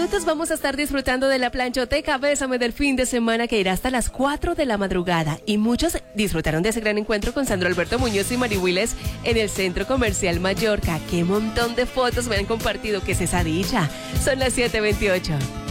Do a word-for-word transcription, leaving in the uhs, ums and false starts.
minutos vamos a estar disfrutando de la planchoteca Bésame del fin de semana que irá hasta las cuatro de la madrugada. Y muchos disfrutaron de ese gran encuentro con Sandro Alberto Muñoz y Mari Willes en el Centro Comercial Mallorca. ¡Qué montón de fotos me han compartido! ¿Qué es esa dicha? Son las siete veintiocho.